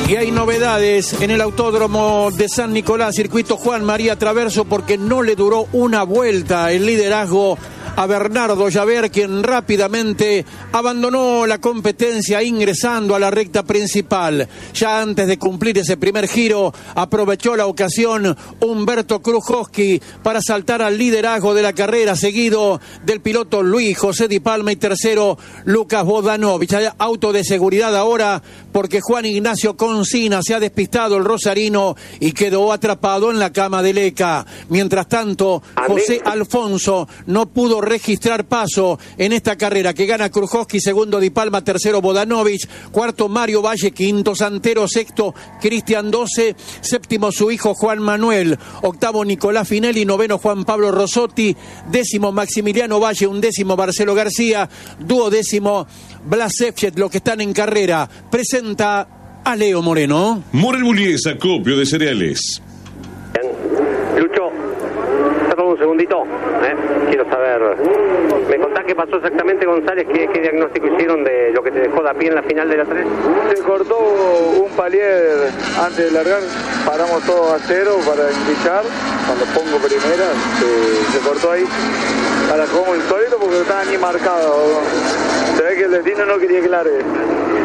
Y hay novedades en el Autódromo de San Nicolás, circuito Juan María Traverso, porque no le duró una vuelta el liderazgo a Bernardo Llaver, quien rápidamente abandonó la competencia ingresando a la recta principal. Ya antes de cumplir ese primer giro, aprovechó la ocasión Humberto Krujowski para saltar al liderazgo de la carrera, seguido del piloto Luis José Di Palma y tercero Lucas Bodanovich. Hay auto de seguridad ahora porque Juan Ignacio Concina se ha despistado, el rosarino, y quedó atrapado en la cama del ECA. Mientras tanto, José Alfonso no pudo registrar paso en esta carrera, que gana Krujowski, segundo Di Palma, tercero Bodanovich, cuarto Mario Valle, quinto Santero, sexto Cristian Doce, séptimo su hijo Juan Manuel, octavo Nicolás Finelli, noveno Juan Pablo Rosotti, décimo Maximiliano Valle, undécimo Marcelo García, duodécimo Blas Efchet. Los que están en carrera. Presenta a Leo Moreno. Morel Bullies, acopio de cereales. Lucho, un segundito, quiero saber, ¿me contás qué pasó exactamente, González? ¿Qué diagnóstico hicieron de lo que te dejó Dapi en la final de la 3? Se cortó un palier antes de largar, paramos todos a cero para enganchar. Cuando pongo primera, se cortó ahí, para como insólito porque estaba ni marcado. Se ve que el destino no quería que largue.